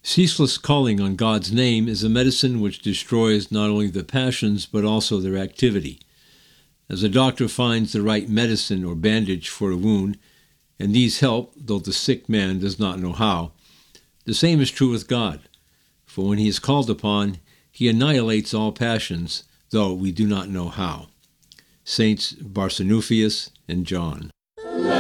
Ceaseless calling on God's name is a medicine which destroys not only the passions but also their activity. As a doctor finds the right medicine or bandage for a wound, and these help, though the sick man does not know how, the same is true with God. For when he is called upon, he annihilates all passions, though we do not know how. Saints Barsanuphius and John.